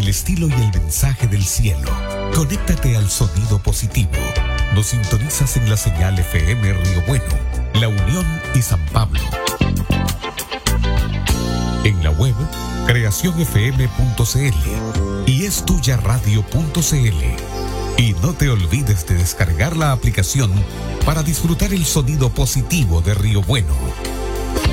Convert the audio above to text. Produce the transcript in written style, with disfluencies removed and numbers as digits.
estilo y el mensaje del cielo. Conéctate al sonido positivo. Nos sintonizas en la señal FM Río Bueno, La Unión y San Pablo. En la web, creacionfm.cl y estuyaradio.cl. Y no te olvides de descargar la aplicación para disfrutar el sonido positivo de Río Bueno.